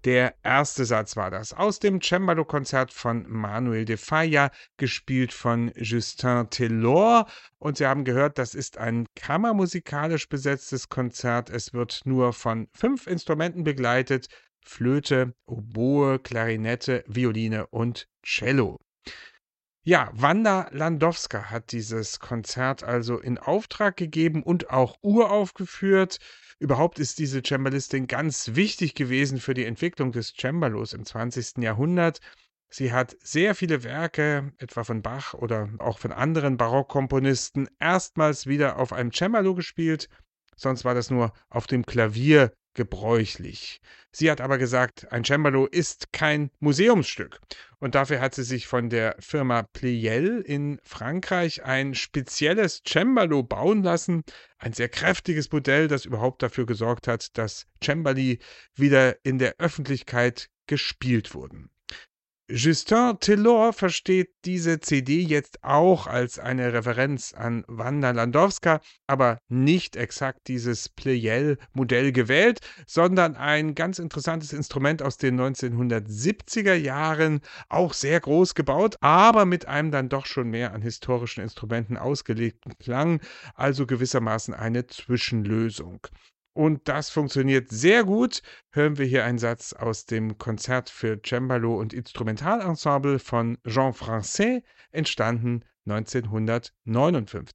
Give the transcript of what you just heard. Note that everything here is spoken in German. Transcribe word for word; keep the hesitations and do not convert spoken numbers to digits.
Der erste Satz war das aus dem Cembalo-Konzert von Manuel de Falla, gespielt von Justin Tellore. Und Sie haben gehört, das ist ein kammermusikalisch besetztes Konzert. Es wird nur von fünf Instrumenten begleitet: Flöte, Oboe, Klarinette, Violine und Cello. Ja, Wanda Landowska hat dieses Konzert also in Auftrag gegeben und auch uraufgeführt. Überhaupt ist diese Cembalistin ganz wichtig gewesen für die Entwicklung des Cembalos im zwanzigsten Jahrhundert. Sie hat sehr viele Werke, etwa von Bach oder auch von anderen Barockkomponisten, erstmals wieder auf einem Cembalo gespielt. Sonst war das nur auf dem Klavier gebräuchlich. Sie hat aber gesagt, ein Cembalo ist kein Museumsstück. Und dafür hat sie sich von der Firma Pleyel in Frankreich ein spezielles Cembalo bauen lassen. Ein sehr kräftiges Modell, das überhaupt dafür gesorgt hat, dass Cembali wieder in der Öffentlichkeit gespielt wurden. Justin Tellore versteht diese C D jetzt auch als eine Referenz an Wanda Landowska, aber nicht exakt dieses Pleyel-Modell gewählt, sondern ein ganz interessantes Instrument aus den neunzehnhundertsiebziger Jahren, auch sehr groß gebaut, aber mit einem dann doch schon mehr an historischen Instrumenten ausgelegten Klang, also gewissermaßen eine Zwischenlösung. Und das funktioniert sehr gut. Hören wir hier einen Satz aus dem Konzert für Cembalo und Instrumentalensemble von Jean Francais, entstanden neunzehnhundertneunundfünfzig.